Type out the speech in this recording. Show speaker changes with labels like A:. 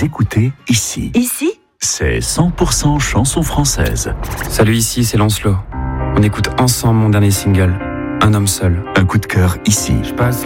A: Vous écoutez Ici.
B: Ici ?
A: C'est 100% chanson française.
C: Salut, ici c'est Lancelot. On écoute ensemble mon dernier single, Un homme seul.
A: Un coup de cœur ici.
C: Je passe